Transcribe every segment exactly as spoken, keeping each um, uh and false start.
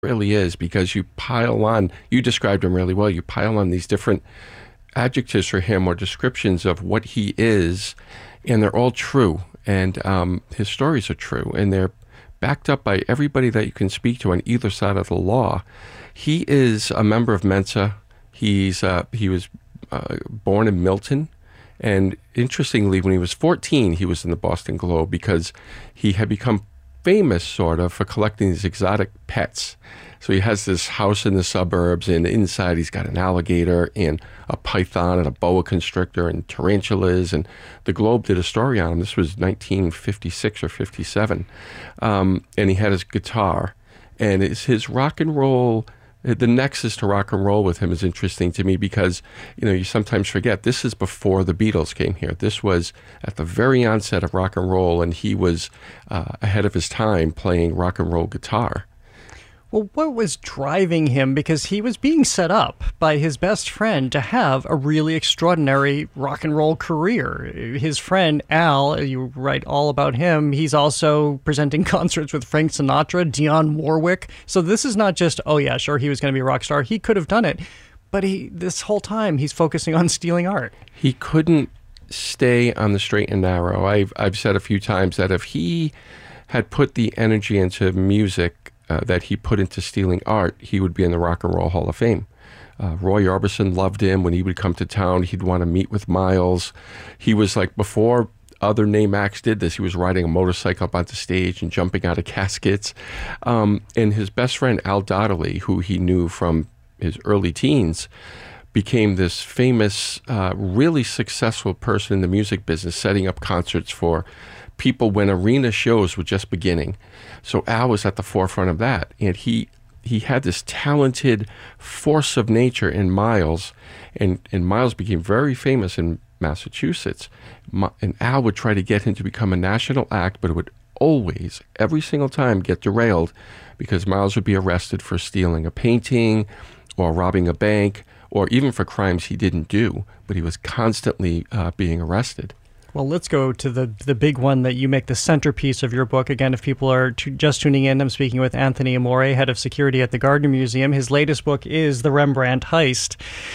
really is, because you pile on, you described him really well, you pile on these different adjectives for him or descriptions of what he is, and they're all true. And um, his stories are true, and they're backed up by everybody that you can speak to on either side of the law. He is a member of Mensa. He's uh, he was uh, born in Milton. And interestingly, when he was fourteen, he was in the Boston Globe because he had become famous, sort of, for collecting these exotic pets. So he has this house in the suburbs, and inside he's got an alligator and a python and a boa constrictor and tarantulas. And the Globe did a story on him. This was nineteen fifty-six or fifty-seven. Um, and he had his guitar. And it's his rock and roll, the nexus to rock and roll with him is interesting to me because, you know, you sometimes forget this is before the Beatles came here. This was at the very onset of rock and roll, and he was uh, ahead of his time playing rock and roll guitar. Well, what was driving him? Because he was being set up by his best friend to have a really extraordinary rock and roll career. His friend, Al, you write all about him. He's also presenting concerts with Frank Sinatra, Dionne Warwick. So this is not just, oh yeah, sure, he was going to be a rock star. He could have done it. But he, this whole time, he's focusing on stealing art. He couldn't stay on the straight and narrow. I've, I've said a few times that if he had put the energy into music Uh, that he put into stealing art, he would be in the Rock and Roll Hall of Fame. Uh, Roy Orbison loved him. When he would come to town, he'd want to meet with Miles. He was like, before other name acts did this, he was riding a motorcycle up onto stage and jumping out of caskets. Um, and his best friend, Al Donnelly, who he knew from his early teens, became this famous, uh, really successful person in the music business, setting up concerts for people when arena shows were just beginning. So Al was at the forefront of that, and he he had this talented force of nature in Miles, and, and Miles became very famous in Massachusetts. And Al would try to get him to become a national act, but it would always, every single time, get derailed because Miles would be arrested for stealing a painting or robbing a bank or even for crimes he didn't do, but he was constantly uh, being arrested. Well, let's go to the the big one that you make the centerpiece of your book. Again, if people are t- just tuning in, I'm speaking with Anthony Amore, head of security at the Gardner Museum. His latest book is The Rembrandt Heist.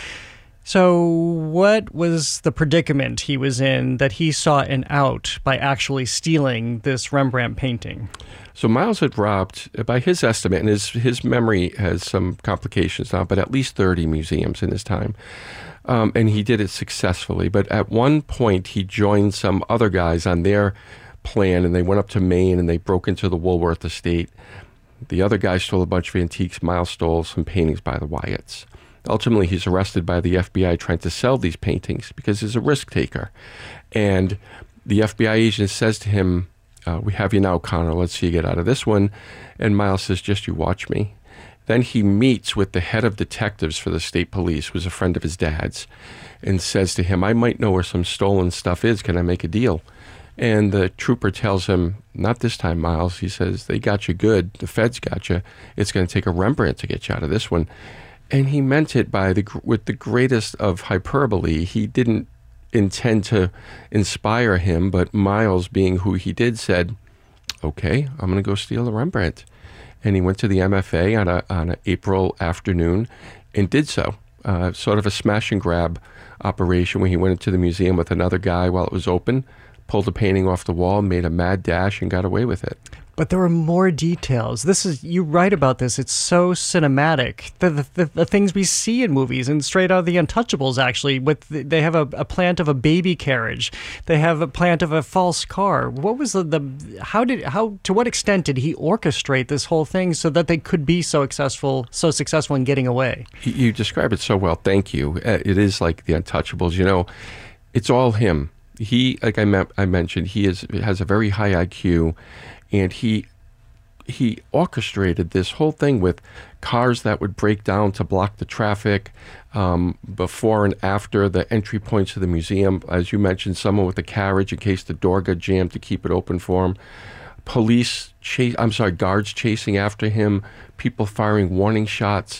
So what was the predicament he was in that he saw an out by actually stealing this Rembrandt painting? So Miles had robbed, by his estimate, and his, his memory has some complications now, but at least thirty museums in his time. Um, and he did it successfully. But at one point, he joined some other guys on their plan, and they went up to Maine, and they broke into the Woolworth estate. The other guy stole a bunch of antiques. Miles stole some paintings by the Wyatts. Ultimately, he's arrested by the F B I trying to sell these paintings because he's a risk taker. And the F B I agent says to him, uh, we have you now, Connor. Let's see you get out of this one. And Miles says, just you watch me. Then he meets with the head of detectives for the state police, who's a friend of his dad's, and says to him, I might know where some stolen stuff is. Can I make a deal? And the trooper tells him, not this time, Miles. He says, they got you good. The feds got you. It's going to take a Rembrandt to get you out of this one. And he meant it by the with the greatest of hyperbole. He didn't intend to inspire him, but Miles, being who he did, said, okay, I'm going to go steal a Rembrandt. And he went to the M F A on a on an April afternoon and did so. Uh, sort of a smash and grab operation where he went into the museum with another guy while it was open, pulled a painting off the wall, made a mad dash, and got away with it. But there are more details. This is, you write about this, it's so cinematic. The the, the, the things we see in movies, and straight out of The Untouchables, actually, with the, they have a, a plant of a baby carriage. They have a plant of a false car. What was the, the how did, how, to what extent did he orchestrate this whole thing so that they could be so successful, so successful in getting away? You describe it so well. Thank you. It is like The Untouchables. You know, it's all him. He, like I, me- I mentioned, he is has a very high I Q. And he he orchestrated this whole thing with cars that would break down to block the traffic um, before and after the entry points of the museum. As you mentioned, someone with a carriage in case the door got jammed to keep it open for him. Police chase, I'm sorry, guards chasing after him. People firing warning shots.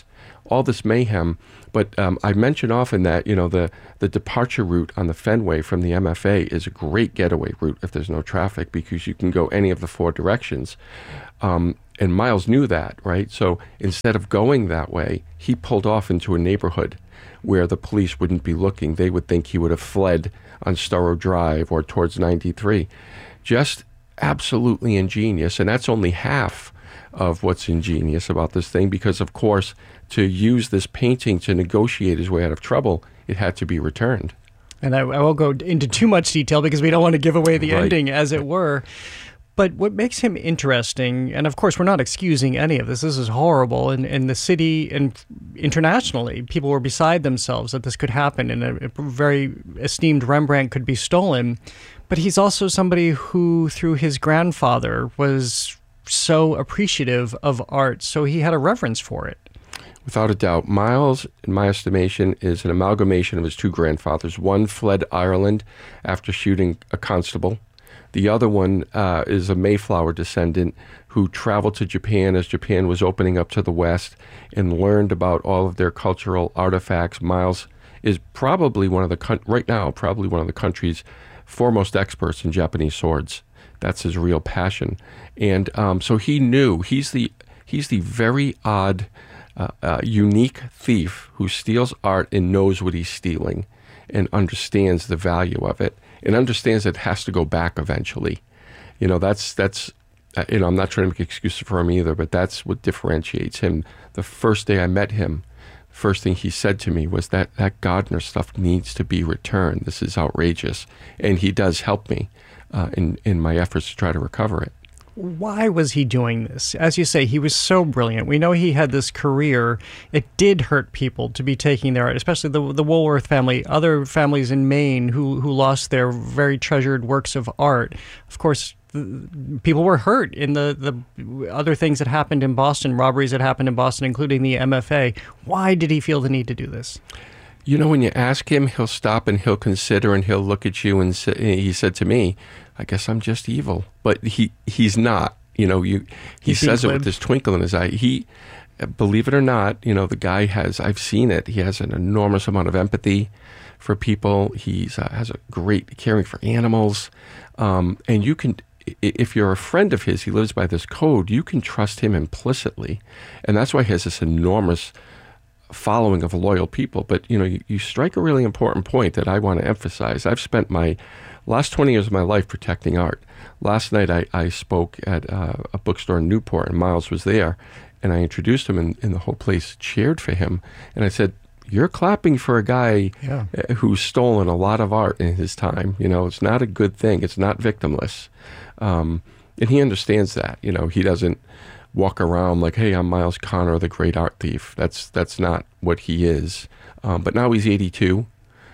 all this mayhem. But um, I mention often that, you know, the, the departure route on the Fenway from the M F A is a great getaway route if there's no traffic, because you can go any of the four directions. Um, and Miles knew that, right? So instead of going that way, he pulled off into a neighborhood where the police wouldn't be looking. They would think he would have fled on Storrow Drive or towards ninety-three. Just absolutely ingenious. And that's only half of what's ingenious about this thing, because, of course, to use this painting to negotiate his way out of trouble, it had to be returned. And I, I won't go into too much detail because we don't want to give away the Right. ending, as it were. But what makes him interesting, and of course we're not excusing any of this, this is horrible, and in the city and internationally, people were beside themselves that this could happen, and a, a very esteemed Rembrandt could be stolen. But he's also somebody who, through his grandfather, was so appreciative of art, so he had a reverence for it. Without a doubt, Miles, in my estimation, is an amalgamation of his two grandfathers. One fled Ireland after shooting a constable. The other one uh, is a Mayflower descendant who traveled to Japan as Japan was opening up to the West and learned about all of their cultural artifacts. Miles is probably one of the, right now, probably one of the country's foremost experts in Japanese swords. That's his real passion. And um, so he knew, he's the, he's the very odd, uh, uh, unique thief who steals art and knows what he's stealing and understands the value of it, and understands that it has to go back eventually. You know, that's, that's uh, you know, I'm not trying to make excuses for him either, but that's what differentiates him. The first day I met him, the first thing he said to me was that that Gardner stuff needs to be returned. This is outrageous. And he does help me uh, in, in my efforts to try to recover it. Why was he doing this? As you say, he was so brilliant. We know he had this career. It did hurt people to be taking their art, especially the the Woolworth family, other families in Maine who, who lost their very treasured works of art. Of course, the, people were hurt in the, the other things that happened in Boston, robberies that happened in Boston, including the M F A. Why did he feel the need to do this? You know, when you ask him, he'll stop and he'll consider and he'll look at you and say, he said to me, I guess I'm just evil. But he he's not. You know, you he He says seems it glib. with this twinkle in his eye. He, believe it or not, you know, the guy has, I've seen it, he has an enormous amount of empathy for people. He's uh, has a great caring for animals. Um, and you can, i- if you're a friend of his, he lives by this code, you can trust him implicitly. And that's why he has this enormous following of loyal people. But, you know, you, you strike a really important point that I want to emphasize. I've spent my last twenty years of my life protecting art. Last night I, I spoke at uh, a bookstore in Newport, and Miles was there, and I introduced him, and, and the whole place cheered for him. And I said, you're clapping for a guy Yeah. uh, who's stolen a lot of art in his time. You know, it's not a good thing. It's not victimless. Um, and he understands that. You know, he doesn't walk around like, hey, I'm Miles Connor, the great art thief. That's that's not what he is. Um, but now he's eighty-two,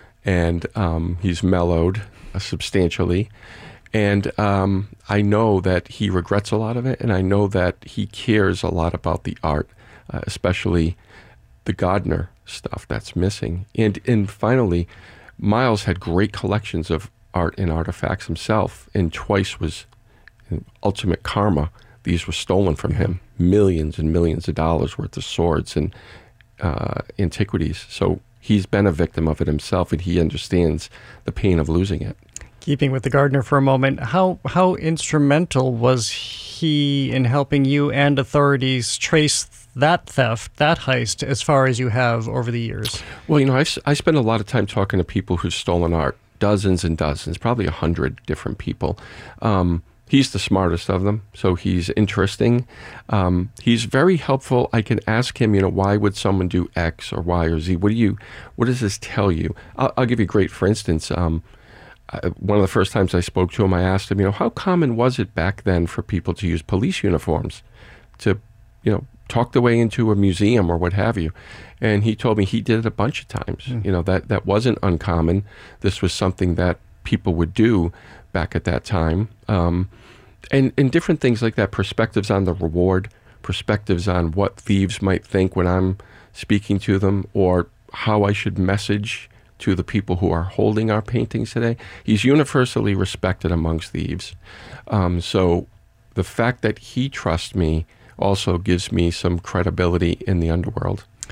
and um, he's mellowed uh, substantially. And um, I know that he regrets a lot of it, and I know that he cares a lot about the art, uh, especially the Gardner stuff that's missing. And and finally, Miles had great collections of art and artifacts himself, and twice was ultimate karma. These were stolen from him, millions and millions of dollars worth of swords and uh, antiquities. So he's been a victim of it himself, and he understands the pain of losing it. Keeping with the Gardner for a moment, how how instrumental was he in helping you and authorities trace that theft, that heist, as far as you have over the years? Well, you know, I, s- I spend a lot of time talking to people who've stolen art, dozens and dozens, probably a hundred different people. Um, he's the smartest of them, so he's interesting. Um, he's very helpful. I can ask him, you know, why would someone do X or Y or Z? What do you, what does this tell you? I'll, I'll give you a great, for instance, um, I, one of the first times I spoke to him, I asked him, you know, how common was it back then for people to use police uniforms to, you know, talk their way into a museum or what have you? And he told me he did it a bunch of times. Mm. You know, that, that wasn't uncommon. This was something that people would do back at that time. Um, and, and different things like that, perspectives on the reward, perspectives on what thieves might think when I'm speaking to them, or how I should message to the people who are holding our paintings today. He's universally respected amongst thieves. Um, so the fact that he trusts me also gives me some credibility in the underworld.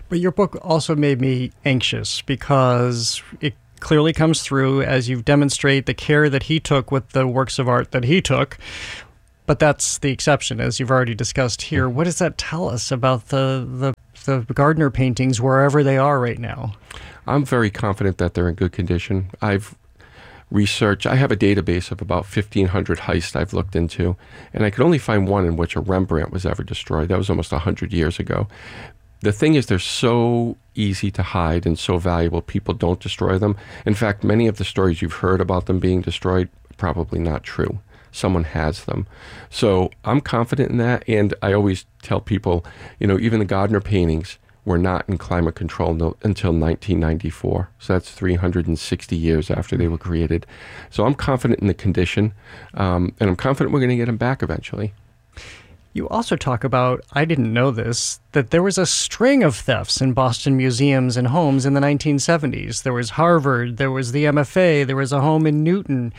But your book also made me anxious because it clearly comes through as you demonstrate the care that he took with the works of art that he took. But that's the exception, as you've already discussed here. What does that tell us about the, the, the Gardner paintings wherever they are right now? I'm very confident that they're in good condition. I've researched, I have a database of about fifteen hundred heists I've looked into, and I could only find one in which a Rembrandt was ever destroyed. That was almost one hundred years ago. The thing is, they're so easy to hide and so valuable, people don't destroy them. In fact, many of the stories you've heard about them being destroyed, probably not true. Someone has them. So I'm confident in that, and I always tell people, you know, even the Gardner paintings were not in climate control no, until nineteen ninety-four. So that's three hundred sixty years after they were created. So I'm confident in the condition, um, and I'm confident we're going to get them back eventually. You also talk about, I didn't know this, that there was a string of thefts in Boston museums and homes in the nineteen seventies. There was Harvard, there was the M F A, there was a home in Newton,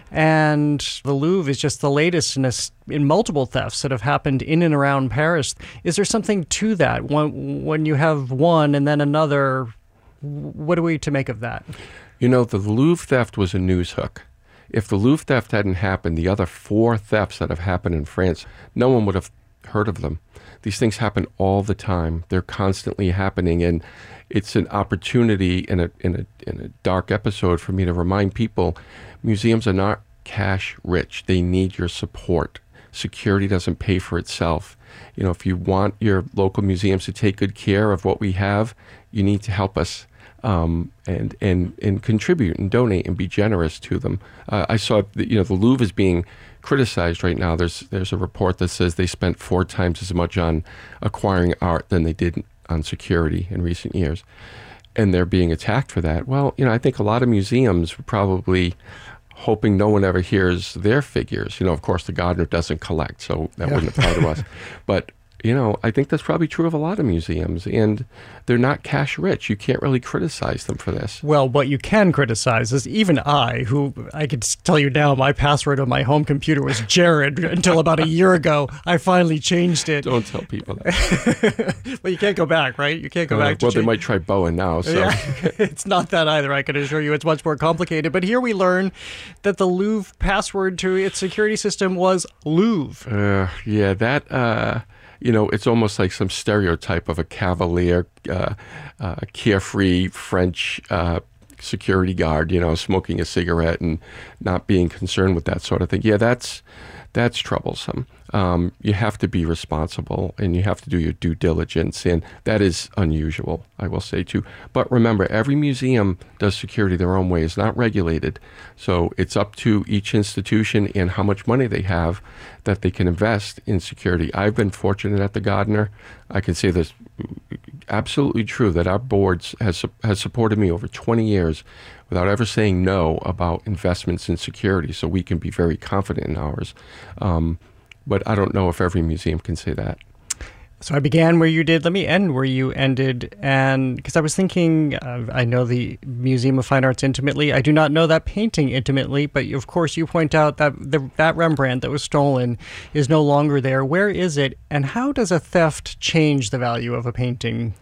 and the Louvre is just the latest in, a, in multiple thefts that have happened in and around Paris. Is there something to that? When, when you have one and then another, what are we to make of that? You know, the Louvre theft was a news hook. If the Louvre theft hadn't happened, the other four thefts that have happened in France, no one would have heard of them. These things happen all the time. They're constantly happening, and it's an opportunity in a in a in a dark episode for me to remind people, museums are not cash rich. They need your support. Security doesn't pay for itself. You know, if you want your local museums to take good care of what we have, you need to help us. Um, and, and, and contribute and donate and be generous to them. Uh, I saw, that, you know, the Louvre is being criticized right now. There's there's a report that says they spent four times as much on acquiring art than they did on security in recent years. And they're being attacked for that. Well, you know, I think a lot of museums were probably hoping no one ever hears their figures. You know, of course, the Gardner doesn't collect, so that yeah. wouldn't apply to us. But you know, I think that's probably true of a lot of museums, and they're not cash rich. You can't really criticize them for this. Well, what you can criticize is even I, who I could tell you now, my password on my home computer was Jared until about a year ago. I finally changed it. Don't tell people that. Well, you can't go back, right? You can't go uh, back to Well, change. They might try Bowen now. So. Yeah, it's not that either, I can assure you. It's much more complicated. But here we learn that the Louvre password to its security system was Louvre. Uh, yeah, that... Uh, You know, it's almost like some stereotype of a cavalier, uh, uh, carefree French uh, security guard, you know, smoking a cigarette and not being concerned with that sort of thing. Yeah, that's that's troublesome. Um, you have to be responsible and you have to do your due diligence, and that is unusual, I will say too. But remember, every museum does security their own way. It's not regulated. So it's up to each institution and how much money they have that they can invest in security. I've been fortunate at the Gardner. I can say this absolutely true, that our boards has has supported me over twenty years without ever saying no about investments in security, so we can be very confident in ours. Um, but I don't know if every museum can say that. So I began where you did. Let me end where you ended. And because I was thinking, uh, I know the Museum of Fine Arts intimately. I do not know that painting intimately, but of course you point out that the, that Rembrandt that was stolen is no longer there. Where is it? And how does a theft change the value of a painting?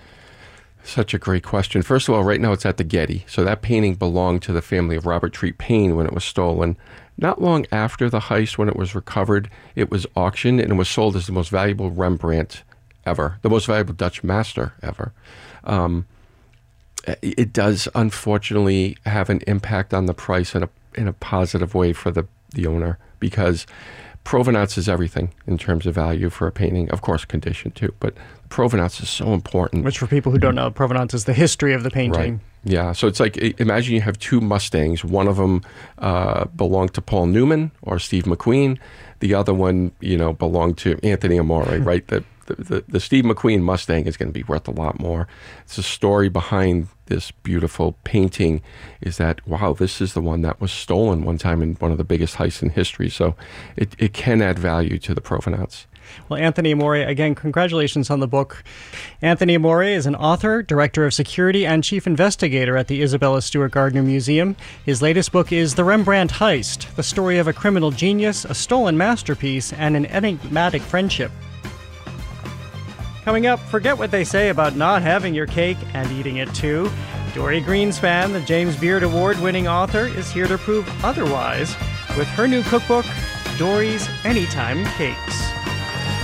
Such a great question. First of all, right now it's at the Getty. So that painting belonged to the family of Robert Treat Paine when it was stolen. Not long after the heist, when it was recovered, it was auctioned and it was sold as the most valuable Rembrandt ever, the most valuable Dutch master ever. Um, it does, unfortunately, have an impact on the price in a in a positive way for the, the owner, because provenance is everything in terms of value for a painting. Of course, condition too, but provenance is so important. Which, for people who don't know, provenance is the history of the painting. Right. Yeah, so it's like, imagine you have two Mustangs. One of them uh, belonged to Paul Newman or Steve McQueen. The other one, you know, belonged to Anthony Amore, right? The, the, the Steve McQueen Mustang is going to be worth a lot more. It's a story behind this beautiful painting is that, wow, this is the one that was stolen one time in one of the biggest heists in history. So it, it can add value to the provenance. Well, Anthony Amore, again, congratulations on the book. Anthony Amore is an author, director of security, and chief investigator at the Isabella Stewart Gardner Museum. His latest book is The Rembrandt Heist, the story of a criminal genius, a stolen masterpiece, and an enigmatic friendship. Coming up, forget what they say about not having your cake and eating it too. Dorie Greenspan, the James Beard Award-winning author, is here to prove otherwise with her new cookbook, Dorie's Anytime Cakes.